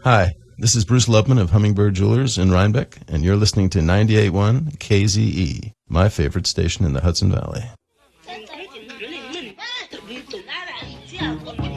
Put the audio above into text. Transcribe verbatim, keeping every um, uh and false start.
Hi, this is Bruce Lubman of Hummingbird Jewelers in Rhinebeck, and you're listening to ninety-eight point one K Z E, my favorite station in the Hudson Valley.